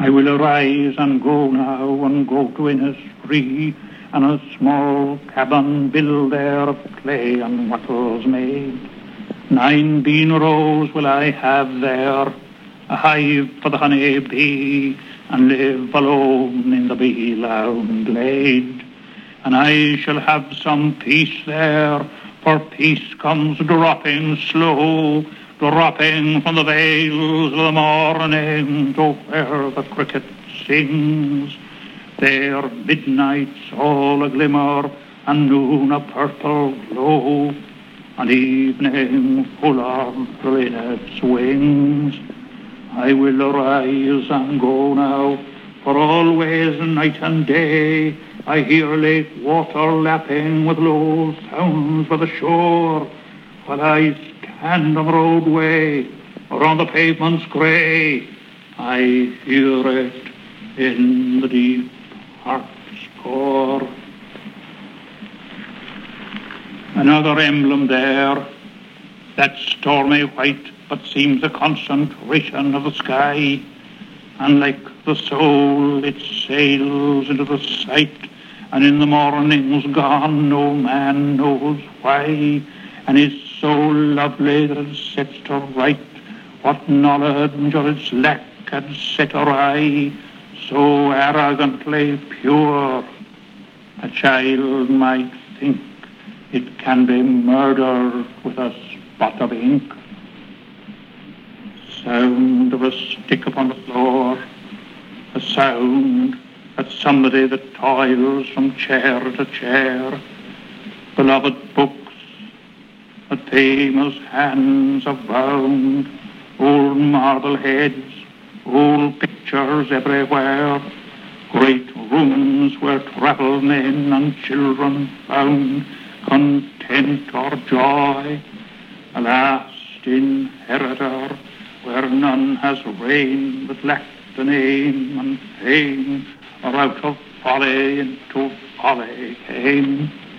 I will arise and go now and go to Innisfree, and a small cabin build there of clay and wattles made. 9 bean rows will I have there, a hive for the honey bee, and live alone in the bee-loud glade. And I shall have some peace there, for peace comes dropping slow, dropping from the vales of the morning to where the cricket sings. There midnight's all a glimmer, and noon a purple glow, and evening full of linnet's wings. I will arise and go now, for always night and day I hear lake water lapping with low sounds by the shore, while I stand on the roadway or on the pavements grey. I hear it in the deep heart's core. Another emblem there, that stormy white but seems a concentration of the sky, and like the soul it sails into the sight, and in the morning's gone no man knows why, and is so lovely that it sets to right what knowledge of its lack had set awry. So arrogantly pure, a child might think it can be murdered with a spot of ink. Sound of a stick upon the floor, a sound that somebody that toils from chair to chair. Beloved books that famous hands have bound, old marble heads, old pictures everywhere, great rooms where travelled men and children found content or joy, a last inheritor where none has reigned but lacked the name and fame, or out of folly into folly came.